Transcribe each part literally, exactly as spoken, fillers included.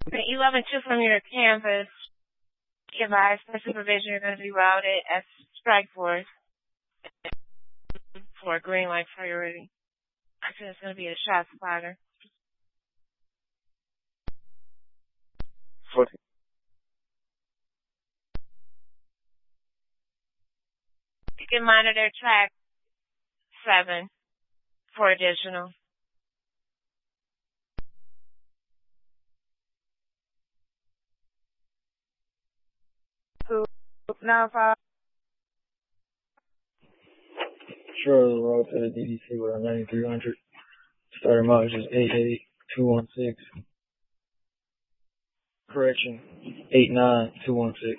eleven two from your campus. Be advised for supervision, you're going to be routed as strike force for a green light priority. I think it's going to be a shot spotter. forty. You can monitor track seven for additional. Two nine five. Sure, the road to the D D C with a ninety-three hundred. Starting mileage is eight eight two one six. Correction, eight nine two one six.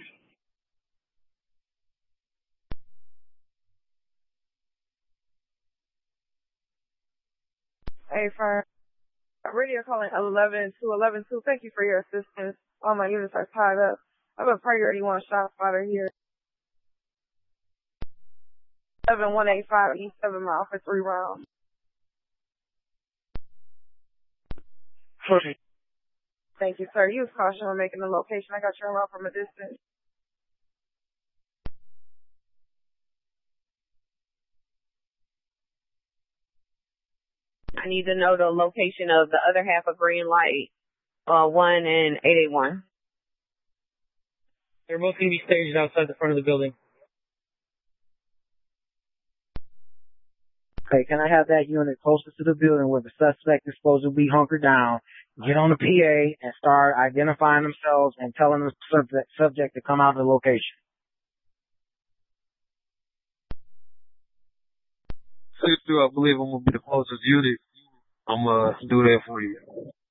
Hey, firm. Radio calling eleven two eleven two. Thank you for your assistance. All my units are tied up. I have a priority one shot spotter here. seven one eight five East seven mile for three rounds. forty. Thank you, sir. Use caution when making the location. I got your around from a distance. I need to know the location of the other half of green light, uh, one and eight eight one. They're both going to be staged outside the front of the building. Okay, can I have that unit closest to the building where the suspect is supposed to be hunkered down, get on the P A, and start identifying themselves and telling the subject, subject to come out of the location? Sister, I believe I'm going to be the closest unit. I'm going to do that for you.